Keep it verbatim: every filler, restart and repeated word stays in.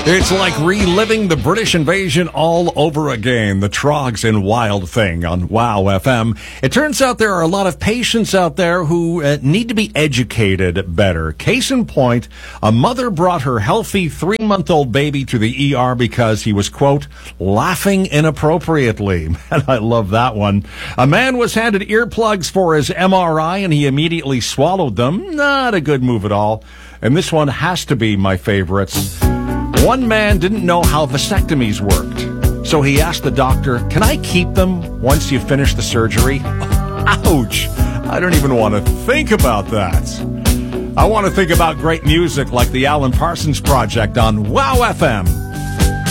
It's like reliving the British invasion all over again. The Trogs and Wild Thing on Wow F M. It turns out there are a lot of patients out there who uh, need to be educated better. Case in point, a mother brought her healthy three-month-old baby to the E R because he was, quote, laughing inappropriately. And I love that one. A man was handed earplugs for his M R I and he immediately swallowed them. Not a good move at all. And this one has to be my favorites. One man didn't know how vasectomies worked, so he asked the doctor, can I keep them once you finish the surgery? Ouch! I don't even want to think about that. I want to think about great music like the Alan Parsons Project on Wow F M.